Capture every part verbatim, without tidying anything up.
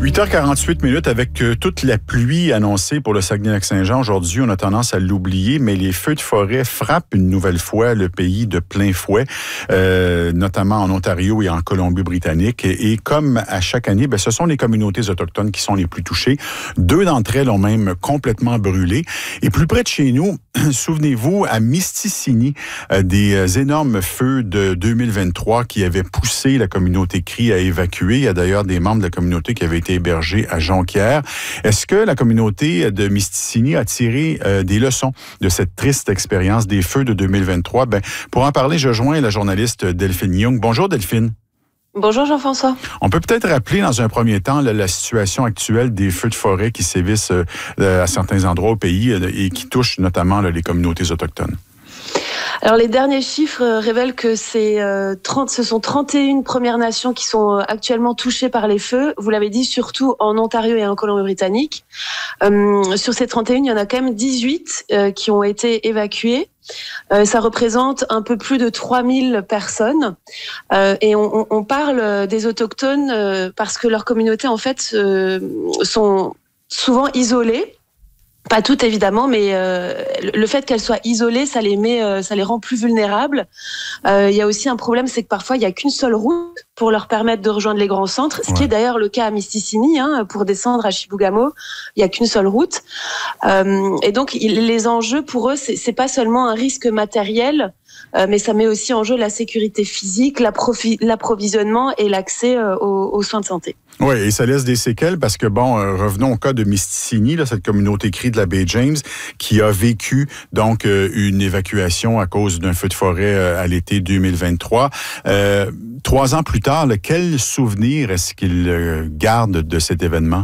huit heures quarante-huit minutes avec euh, toute la pluie annoncée pour le Saguenay-Lac-Saint-Jean. Aujourd'hui, on a tendance à l'oublier, mais les feux de forêt frappent une nouvelle fois le pays de plein fouet, euh, notamment en Ontario et en Colombie-Britannique. Et, et comme à chaque année, ben, ce sont les communautés autochtones qui sont les plus touchées. Deux d'entre elles ont même complètement brûlé. Et plus près de chez nous, souvenez-vous, à Mistisini, euh, des euh, énormes feux de deux mille vingt-trois qui avaient poussé la communauté Cree à évacuer. Il y a d'ailleurs des membres de la communauté qui avaient été hébergés à Jonquière. Est-ce que la communauté de Mistisini a tiré euh, des leçons de cette triste expérience des feux de deux mille vingt-trois? Ben, pour en parler, je joins la journaliste Delphine Young. Bonjour Delphine. Bonjour Jean-François. On peut peut-être rappeler dans un premier temps là, la situation actuelle des feux de forêt qui sévissent euh, à certains endroits au pays euh, et qui touchent notamment là, les communautés autochtones. Alors les derniers chiffres révèlent que c'est euh, trente, ce sont trente et une Premières Nations qui sont actuellement touchées par les feux. Vous l'avez dit, surtout en Ontario et en Colombie-Britannique. Euh, sur ces trente et une, il y en a quand même dix-huit euh, qui ont été évacuées. Euh, ça représente un peu plus de trois mille personnes euh, et on, on parle des autochtones euh, parce que leurs communautés en fait euh, sont souvent isolées. Pas toutes évidemment, mais euh, le fait qu'elles soient isolées, ça les met, euh, ça les rend plus vulnérables. Euh, il y a aussi un problème, c'est que parfois il y a qu'une seule route pour leur permettre de rejoindre les grands centres, ce ouais. qui est d'ailleurs le cas à Mistisini, hein, pour descendre à Chibougamau, il y a qu'une seule route. Euh, et donc il, les enjeux pour eux, c'est, c'est pas seulement un risque matériel, euh, mais ça met aussi en jeu la sécurité physique, l'approvisionnement et l'accès euh, aux, aux soins de santé. Oui, et ça laisse des séquelles parce que, bon, euh, revenons au cas de Mistisini, là, cette communauté Cree de la baie James, qui a vécu donc euh, une évacuation à cause d'un feu de forêt euh, à l'été deux mille vingt-trois. Euh, trois ans plus tard, là, quel souvenir est-ce qu'il euh, garde de cet événement?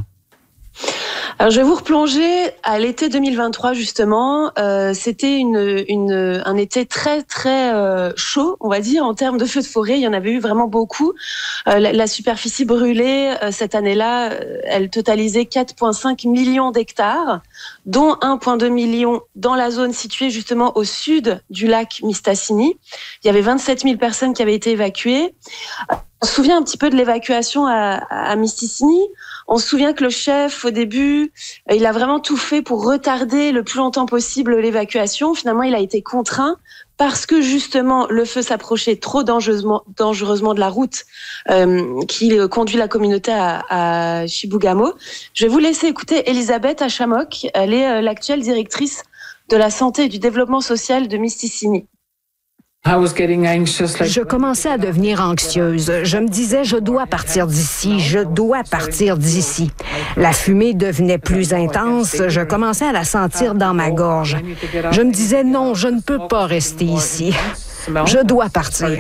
Alors, je vais vous replonger à l'été deux mille vingt-trois, justement. Euh, c'était une, une, un été très, très euh, chaud, on va dire, en termes de feux de forêt. Il y en avait eu vraiment beaucoup. Euh, la, la superficie brûlée, euh, cette année-là, euh, elle totalisait quatre virgule cinq millions d'hectares, dont un virgule deux million dans la zone située justement au sud du lac Mistassini. Il y avait vingt-sept mille personnes qui avaient été évacuées. On se souvient un petit peu de l'évacuation à, à Mistisini. On se souvient que le chef, au début, il a vraiment tout fait pour retarder le plus longtemps possible l'évacuation. Finalement, il a été contraint parce que justement, le feu s'approchait trop dangereusement, dangereusement de la route euh, qui conduit la communauté à, à Chibougamau. Je vais vous laisser écouter Elisabeth Achamok. Elle est l'actuelle directrice de la santé et du développement social de Mistisini. Je commençais à devenir anxieuse. Je me disais, je dois partir d'ici, je dois partir d'ici. La fumée devenait plus intense, je commençais à la sentir dans ma gorge. Je me disais, non, je ne peux pas rester ici. Je dois partir.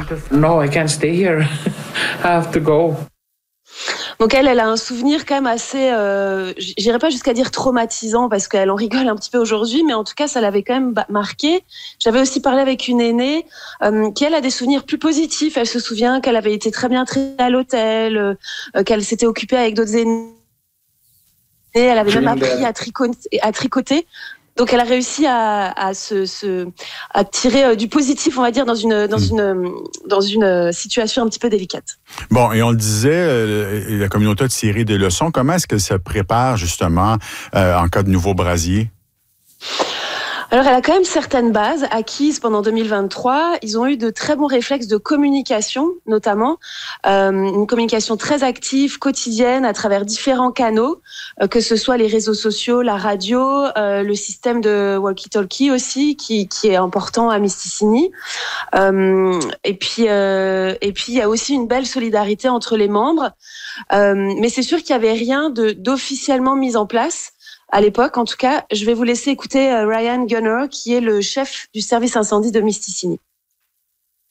Donc elle, elle a un souvenir quand même assez, euh, j'irais pas jusqu'à dire traumatisant parce qu'elle en rigole un petit peu aujourd'hui, mais en tout cas ça l'avait quand même marqué. J'avais aussi parlé avec une aînée euh, qui elle a des souvenirs plus positifs. Elle se souvient qu'elle avait été très bien traitée à l'hôtel, euh, qu'elle s'était occupée avec d'autres aînés. Elle avait même appris à tricoter. À tricoter. Donc, elle a réussi à, à se, se, à tirer du positif, on va dire, dans une, dans une, dans une situation un petit peu délicate. Bon, et on le disait, euh, la communauté a tiré des leçons. Comment est-ce qu'elle se prépare, justement, euh, en cas de nouveau brasier? Alors, elle a quand même certaines bases acquises pendant deux mille vingt-trois. Ils ont eu de très bons réflexes de communication, notamment. Euh, une communication très active, quotidienne, à travers différents canaux, euh, que ce soit les réseaux sociaux, la radio, euh, le système de walkie-talkie aussi, qui, qui est important à Mistisini. Euh, et puis, euh, et puis, il y a aussi une belle solidarité entre les membres. Euh, mais c'est sûr qu'il n'y avait rien de, d'officiellement mis en place. À l'époque, en tout cas, je vais vous laisser écouter Ryan Gunner, qui est le chef du service incendie de Mistisini.